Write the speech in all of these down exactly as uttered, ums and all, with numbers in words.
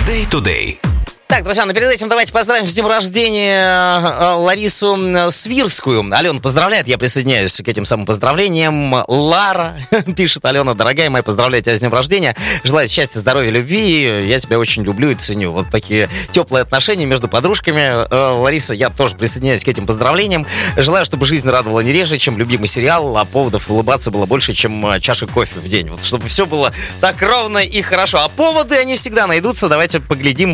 Day to Day. Так, друзья, но перед этим давайте поздравим с днем рождения Ларису Свирскую. Алена поздравляет, я присоединяюсь к этим самым поздравлениям. Лара пишет: Алена, дорогая моя, поздравляю тебя с днем рождения. Желаю счастья, здоровья, любви. Я тебя очень люблю и ценю. Вот такие теплые отношения между подружками. Лариса, я тоже присоединяюсь к этим поздравлениям. Желаю, чтобы жизнь радовала не реже, чем любимый сериал, а поводов улыбаться было больше, чем чаши кофе в день. Вот чтобы все было так ровно и хорошо. А поводы, они всегда найдутся. Давайте поглядим,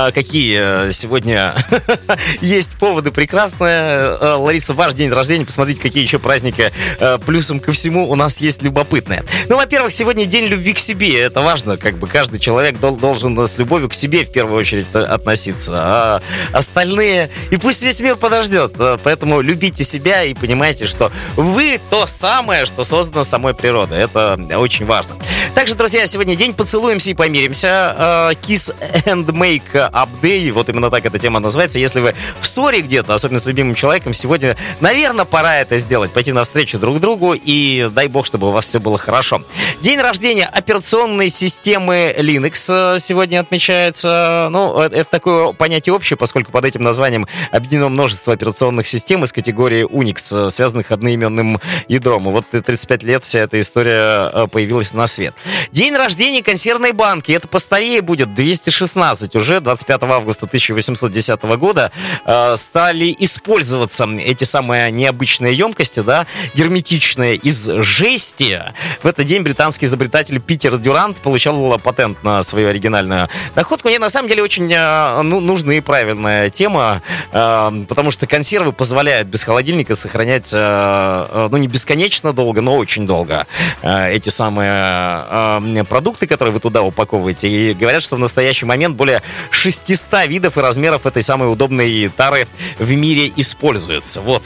какие сегодня есть поводы прекрасные. Лариса, ваш день рождения. Посмотрите, какие еще праздники плюсом ко всему у нас есть любопытные. Ну, во-первых, сегодня день любви к себе. Это важно. Как бы каждый человек должен с любовью к себе в первую очередь относиться. А остальные... И пусть весь мир подождет. Поэтому любите себя и понимайте, что вы то самое, что создано самой природой. Это очень важно. Также, друзья, сегодня день поцелуемся и помиримся. Kiss and make up day. Вот именно так эта тема называется. Если вы в ссоре где-то, особенно с любимым человеком, сегодня, наверное, пора это сделать. Пойти навстречу друг другу и дай бог, чтобы у вас все было хорошо. День рождения операционной системы Linux сегодня отмечается. Ну, это такое понятие общее, поскольку под этим названием объединено множество операционных систем из категории Unix, связанных одноименным ядром. И вот тридцать пять лет вся эта история появилась на свет. День рождения консервной банки. Это постарее будет, двести шестнадцать уже, двадцать пятого августа тысяча восемьсот десятого года э, стали использоваться эти самые необычные емкости, да, герметичные, из жести. В этот день британский изобретатель Питер Дюрант получал патент на свою оригинальную находку. Мне на самом деле очень э, ну, нужная и правильная тема, э, потому что консервы позволяют без холодильника сохранять, э, ну, не бесконечно долго, но очень долго э, эти самые э, продукты, которые вы туда упаковываете. И говорят, что в настоящий момент более шестьсот видов и размеров этой самой удобной тары в мире используются. Вот.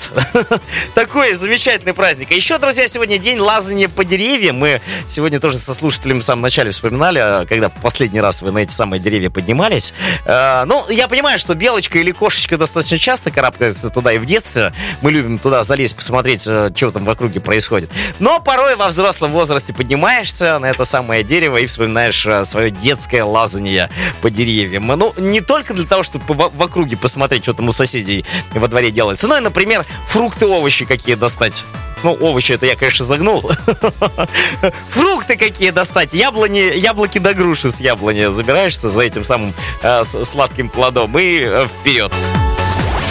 Такой замечательный праздник. А еще, друзья, сегодня день лазания по деревьям. Мы сегодня тоже со слушателями в самом начале вспоминали, когда в последний раз вы на эти самые деревья поднимались. Э, ну, я понимаю, что белочка или кошечка достаточно часто карабкается туда и в детстве. Мы любим туда залезть, посмотреть, что там в округе происходит. Но порой во взрослом возрасте поднимаешься на это самое дерево и вспоминаешь свое детское лазание по деревьям. Ну, не только для того, чтобы в округе посмотреть, что там у соседей во дворе делается, но и, например, фрукты, овощи какие достать. Ну, овощи это я, конечно, загнул. Фрукты какие достать. Яблони, яблоки до груши с яблони. Забираешься за этим самым э, сладким плодом и э, вперед.